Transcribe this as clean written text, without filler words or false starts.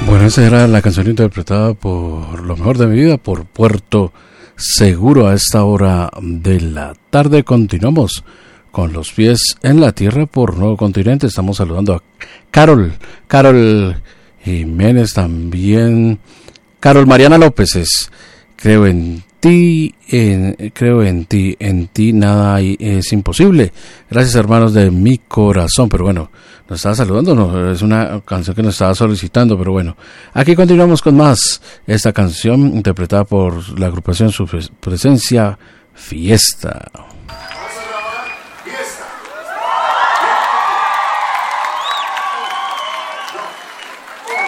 Bueno, esa era la canción interpretada por Lo Mejor de Mi Vida por Puerto Seguro. A esta hora de la tarde continuamos con los pies en la tierra por Nuevo Continente. Estamos saludando a Carol Jiménez, también Carol Mariana López. Creo en ti nada es imposible. Gracias, hermanos de mi corazón. Pero bueno, nos estaba saludando, no, es una canción que nos estaba solicitando, pero bueno, aquí continuamos con más. Esta canción interpretada por la agrupación Su Presencia Fiesta.